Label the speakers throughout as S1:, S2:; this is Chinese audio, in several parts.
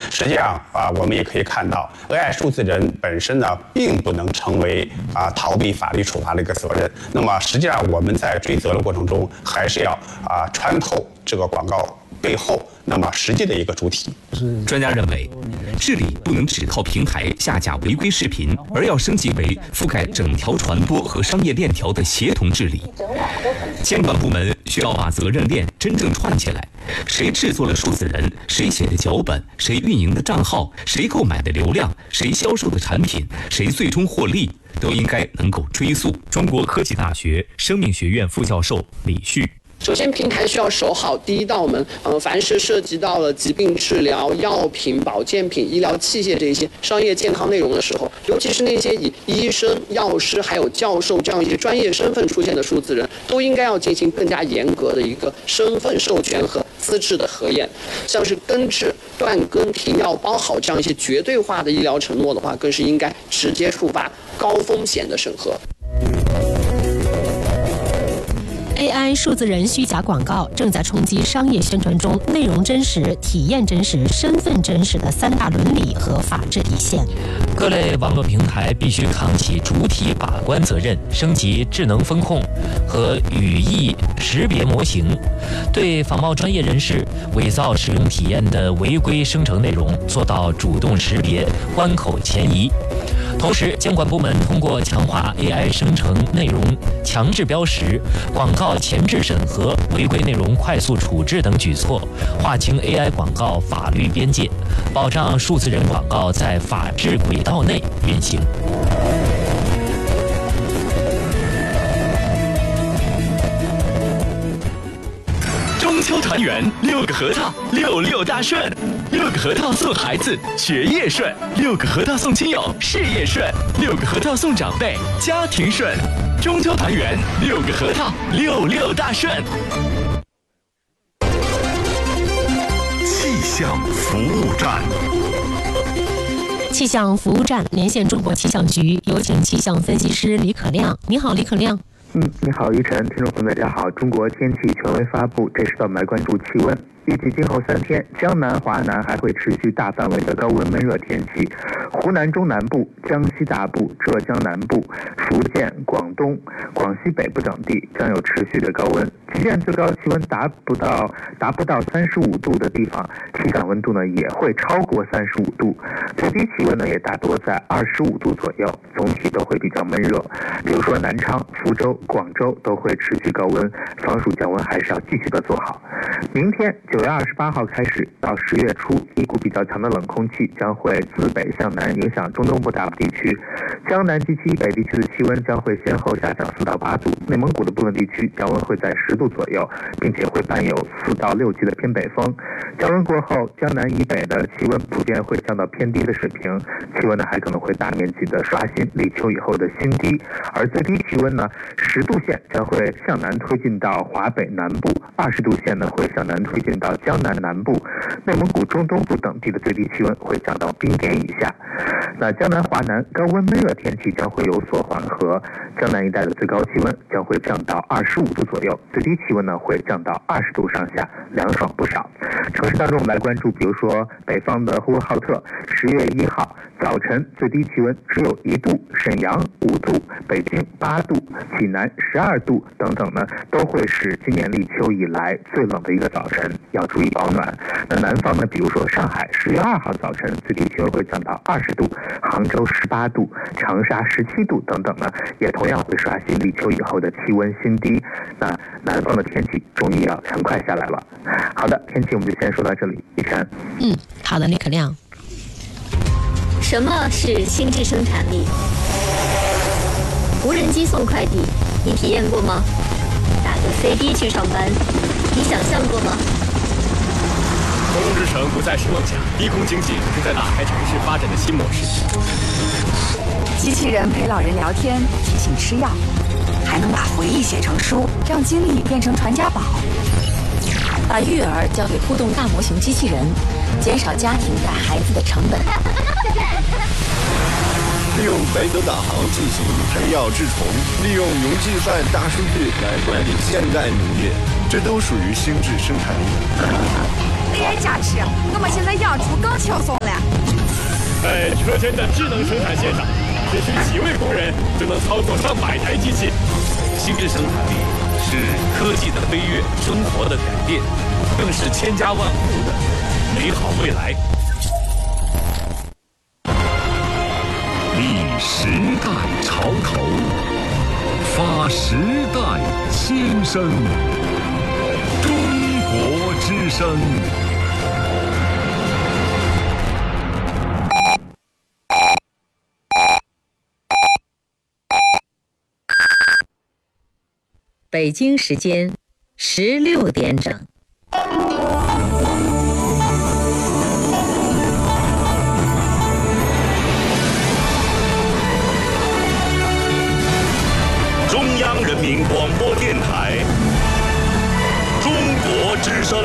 S1: 实际上我们也可以看到 ，AI 数字人本身呢，并不能成为逃避法律处罚的一个责任。那么实际上我们在追责的过程中，还是要穿透这个广告背后那么实际的一个主体。
S2: 专家认为，治理不能只靠平台下架违规视频，而要升级为覆盖整条传播和商业链条的协同治理。监管部门需要把责任链真正串起来，谁制作了数字人，谁写的脚本，谁运营的账号，谁购买的流量，谁销售的产品，谁最终获利，都应该能够追溯。中国科技大学生命学院副教授李旭。
S3: 首先，平台需要守好第一道门。凡是涉及到了疾病治疗、药品、保健品、医疗器械这些商业健康内容的时候，尤其是那些以医生、药师还有教授这样一些专业身份出现的数字人，都应该要进行更加严格的一个身份授权和资质的核验。像是根治、断根、停药、包好这样一些绝对化的医疗承诺的话，更是应该直接触发高风险的审核。
S4: AI 数字人虚假广告正在冲击商业宣传中内容真实、体验真实、身份真实的3大伦理和法治底线。
S5: 各类网络平台必须扛起主体把关责任，升级智能风控和语义识别模型，对仿冒专业人士伪造使用体验的违规生成内容做到主动识别、关口前移。同时，监管部门通过强化 AI 生成内容强制标识、广告前置审核、违规内容快速处置等举措，划清 AI 广告法律边界，保障数字人广告在法治轨道内运行。
S2: 中秋团圆，6个核桃，66大顺，6个核桃送孩子学业顺，6个核桃送亲友事业顺，6个核桃送长辈家庭顺。中秋团圆，6个核桃，66大顺。
S6: 气象服务站。
S4: 气象服务站连线中国气象局，有请气象分析师李可亮。你好，李可亮。
S7: 你好，于晨，听众朋友大家好。中国天气权威发布，这时段我们来关注气温。预计今后3天，江南、华南还会持续大范围的高温闷热天气，湖南中南部、江西大部、浙江南部、福建、广东、广西北部等地将有持续的高温。即便最高气温达不到35度的地方，体感温度呢也会超过35度，最低气温呢也大多在25度左右，总体都会比较闷热。比如说南昌、福州、广州都会持续高温，防暑降温还是要继续的做好。明天9月28号开始到10月初，一股比较强的冷空气将会自北向南影响中东部大部地区，江南及其以北地区的气温将会先后下降4到8度，内蒙古的部分地区降温会在10度左右，并且会伴有4到6级的偏北风。降温过后，江南以北的气温普遍会降到偏低的水平，气温呢还可能会大面积的刷新立秋以后的新低，而最低气温呢10度线将会向南推进到华北南部，20度线呢会向南推进到江南南部，内蒙古中东部等地的最低气温会降到冰点以下。那江南、华南高温闷热天气将会有所缓和，江南一带的最高气温将会降到25度左右，最低气温呢会降到20度上下，凉爽不少。城市当中我们来关注，比如说北方的呼和浩特，10月1号早晨最低气温只有1度，沈阳5度，北京8度，济南12度等等呢，都会是今年立秋以来最冷的一个早晨，要注意保暖。那南方呢，比如说上海10月2号早晨最低气温会降到20度，杭州18度，长沙17度等等呢，也同样会刷新立秋以后的气温新低。那南方的天气终于要凉快下来了。好的，天气我们就先说到这里。一晨，
S4: 好的，李可亮。
S8: 什么是心智生产力？无人机送快递，你体验过吗？打个飞的去上班，你想象过吗？
S2: 空之城不再是梦想，低空经济正在打开城市发展的新模式。
S9: 机器人陪老人聊天，提醒吃药，还能把回忆写成书，让经历变成传家宝。把育儿交给互动大模型机器人，减少家庭带孩子的成本。
S10: 利用北斗导航进行培药治虫，利用云计算大数据来管理现代农业，这都属于心智生产力。
S9: AI 价值，我们现在养猪更轻松了。
S11: 在车间的智能生产线上，只需几位工人就能操作上百台机器。
S2: 心智生产力是科技的飞跃，生活的改变，更是千家万户的美好未来。
S6: 立时代潮头，发时代新声。中国之声。
S12: 北京时间16点整。
S6: 中央人民广播电台，中国之声。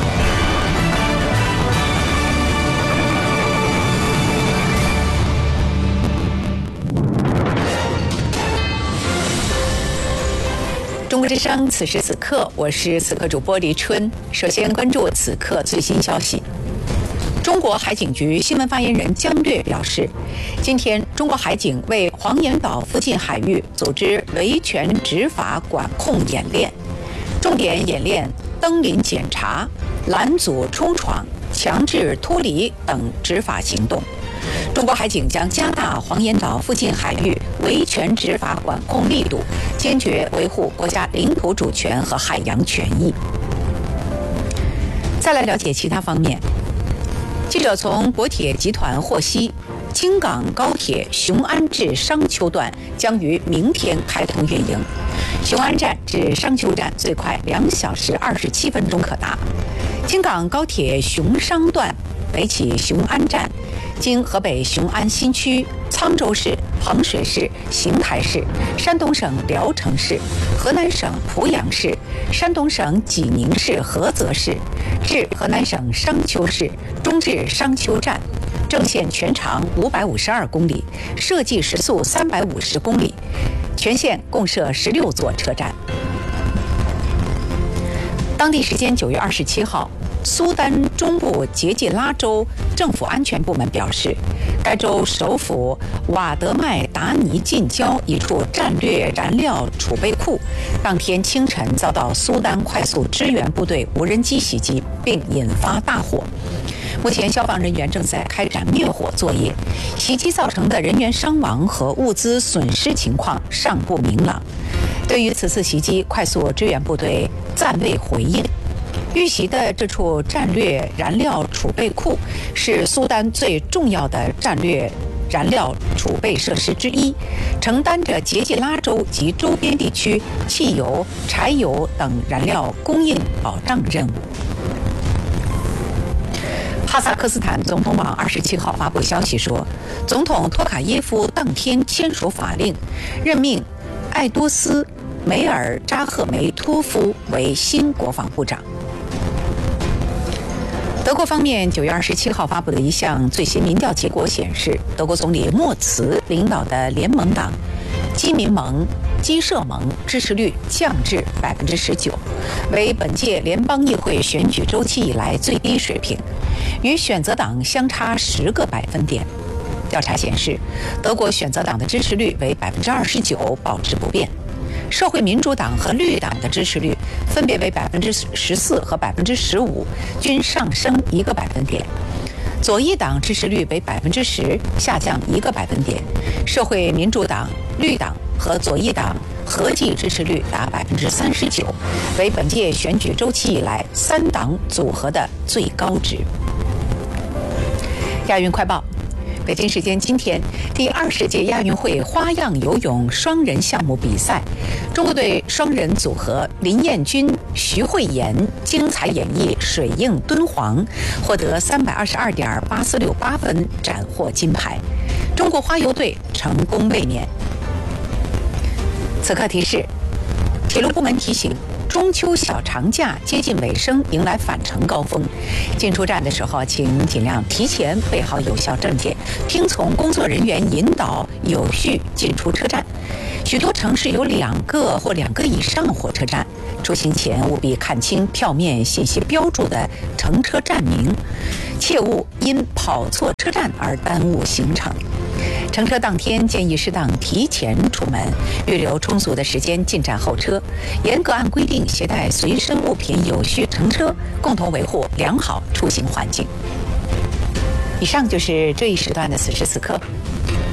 S9: 中国之声，此时此刻，我是此刻主播黎春。首先关注此刻最新消息。中国海警局新闻发言人姜略表示，今天中国海警为黄岩岛附近海域组织维权执法管控演练，重点演练登临检查、拦阻冲闯、强制脱离等执法行动。中国海警将加大黄岩岛附近海域维权执法管控力度，坚决维护国家领土主权和海洋权益。再来了解其他方面。记者从国铁集团获悉，京港高铁雄安至商丘段将于明天开通运营。雄安站至商丘站最快2小时27分钟可达。京港高铁雄商段北起雄安站，经河北雄安新区、沧州市、衡水市、邢台市、山东省聊城市、河南省濮阳市、山东省济宁市菏泽市，至河南省商丘市，终至商丘站。正线全长552公里，设计时速350公里，全线共设16座车站。当地时间9月27号，苏丹中部杰季拉州政府安全部门表示，该州首府瓦德麦达尼近郊一处战略燃料储备库，当天清晨遭到苏丹快速支援部队无人机袭击，并引发大火。目前消防人员正在开展灭火作业，袭击造成的人员伤亡和物资损失情况尚不明朗。对于此次袭击，快速支援部队暂未回应。遇袭的这处战略燃料储备库是苏丹最重要的战略燃料储备设施之一，承担着杰季拉州及周边地区汽油、柴油等燃料供应保障任务。哈萨克斯坦总统网27号发布消息说，总统托卡耶夫当天签署法令，任命艾多斯·梅尔扎赫梅托夫为新国防部长。德国方面9月27号发布的一项最新民调结果显示，德国总理默茨领导的联盟党基民盟、基社盟支持率降至19%，为本届联邦议会选举周期以来最低水平，与选择党相差10个百分点。调查显示，德国选择党的支持率为29%，保持不变。社会民主党和绿党的支持率分别为14%和15%，均上升1个百分点。左翼党支持率为10%，下降1个百分点。社会民主党、绿党和左翼党合计支持率达39%，为本届选举周期以来3党组合的最高值。亚运快报。北京时间今天，第20届亚运会花样游泳双人项目比赛，中国队双人组合林彦君、徐慧妍精彩演绎水映敦煌，获得322.8468分，斩获金牌。中国花游队成功卫冕。此刻提示：铁路部门提醒，中秋小长假接近尾声，迎来返程高峰。进出站的时候，请尽量提前备好有效证件，听从工作人员引导，有序进出车站。许多城市有2个或2个以上火车站，出行前务必看清票面信息标注的乘车站名。 切勿因跑错车站而耽误行程。乘车当天建议适当提前出门，预留充足的时间进站候车，严格按规定携带随身物品，有序乘车，共同维护良好出行环境。以上就是这一时段的此时此刻。